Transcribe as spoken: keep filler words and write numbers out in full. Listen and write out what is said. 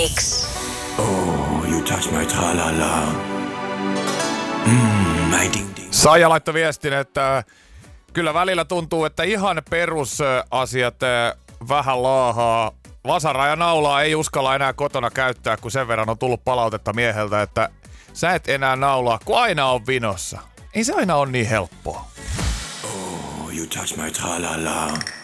X. Oh, you touch my tra-la-la. Mm, my ding-ding. Saija laittoi viestin, että kyllä välillä tuntuu, että ihan perusasiat vähän laahaa. Vasaraa ja naulaa ei uskalla enää kotona käyttää, kun sen verran on tullut palautetta mieheltä, että sä et enää naulaa, kun aina on vinossa. Ei se aina ole niin helppoa. Oh, you touch my tra-la-la.